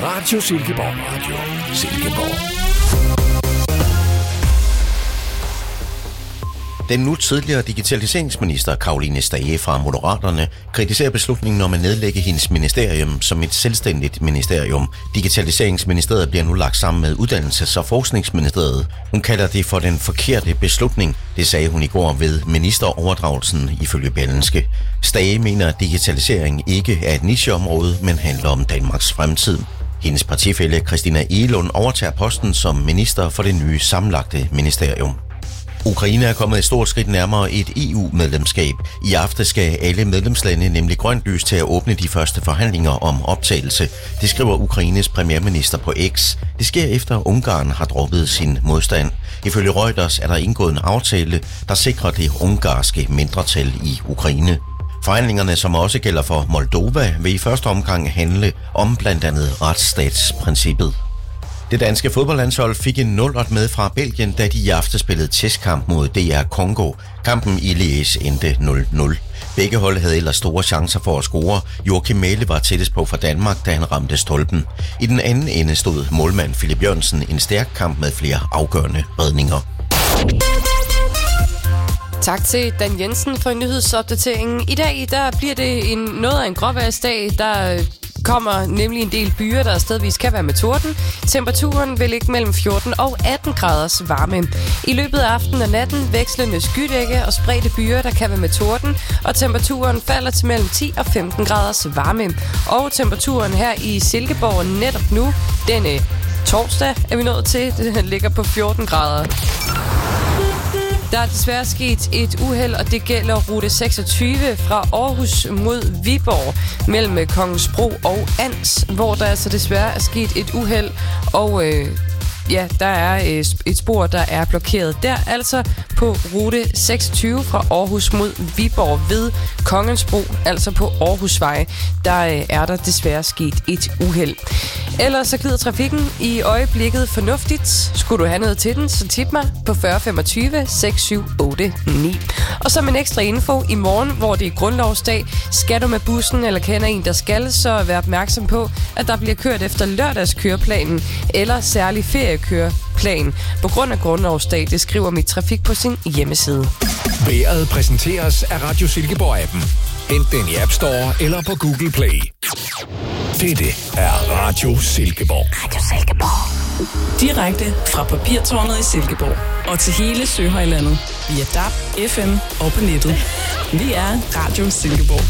Radio Silkeborg. Radio Silkeborg. Den nu tidligere digitaliseringsminister Caroline Stage fra Moderaterne kritiserer beslutningen om at nedlægge hendes ministerium som et selvstændigt ministerium. Digitaliseringsministeriet bliver nu lagt sammen med Uddannelses- og Forskningsministeriet. Hun kalder det for den forkerte beslutning. Det sagde hun i går ved ministeroverdragelsen ifølge Berlingske. Stage mener, at digitalisering ikke er et nicheområde, men handler om Danmarks fremtid. Hendes partifælle Christina Egelund overtager posten som minister for det nye sammenlagte ministerium. Ukraine er kommet et stort skridt nærmere et EU-medlemskab. I aften skal alle medlemslande nemlig grønt lys til at åbne de første forhandlinger om optagelse. Det skriver Ukraines premierminister på X. Det sker efter Ungarn har droppet sin modstand. Ifølge Reuters er der indgået en aftale, der sikrer det ungarske mindretal i Ukraine. Forhandlingerne, som også gælder for Moldova, vil i første omgang handle om blandt andet retsstatsprincippet. Det danske fodboldlandshold fik en 0-8 med fra Belgien, da de i aften spillede testkamp mod DR Congo. Kampen i Liège endte 0-0. Begge hold havde ellers store chancer for at score. Joachim Mæhle var tættest på for Danmark, da han ramte stolpen. I den anden ende stod målmand Philip Jørgensen en stærk kamp med flere afgørende redninger. Tak til Dan Jensen for nyhedsopdateringen. I dag der bliver det noget af en gråvejrsdag, der kommer nemlig en del byer, der stedvis kan være med torden. Temperaturen vil ligge mellem 14 og 18 graders varme. I løbet af aftenen og natten vekslende skydække og spredte byer, der kan være med torden, og temperaturen falder til mellem 10 og 15 graders varme. Og temperaturen her i Silkeborg netop nu, denne torsdag er vi nået til, den ligger på 14 grader. Der er desværre sket et uheld, og det gælder rute 26 fra Aarhus mod Viborg mellem Kongensbro og Ans, hvor der altså desværre er sket et uheld, og der er et spor, der er blokeret der, altså på rute 26 fra Aarhus mod Viborg ved Kongensbro, altså på Aarhusvej, der er der desværre sket et uheld. Ellers så glider trafikken i øjeblikket fornuftigt. Skulle du have noget til den, så tip mig på 40 25 6789. Og som en ekstra info, i morgen, hvor det er grundlovsdag, skal du med bussen eller kender en, der skal, så vær opmærksom på, at der bliver kørt efter lørdagskøreplanen eller særlig feriekøreplan. På grund af grundlovsdag, det skriver Mit Trafik på sin hjemmeside. Vejret præsenteres af Radio Silkeborg-appen. Hent den i App Store eller på Google Play. Dette er Radio Silkeborg. Radio Silkeborg. Direkte fra Papirtårnet i Silkeborg og til hele Søhøjlandet via DAB, FM og på nettet. Vi er Radio Silkeborg.